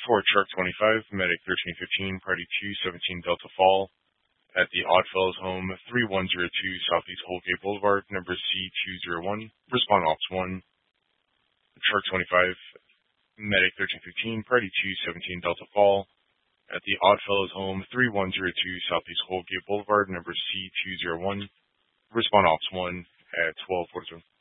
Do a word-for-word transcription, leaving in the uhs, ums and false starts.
For Truck twenty-five, Medic thirteen fifteen, Party two seventeen Delta Fall, at the Oddfellows home, three one zero two Southeast Holgate Boulevard, number C two zero one, respond Ops one. Truck twenty-five, Medic thirteen fifteen, Party two seventeen Delta Fall, at the Oddfellows home, three one zero two Southeast Holgate Boulevard, number C two zero one, respond Ops one at twelve forty-two.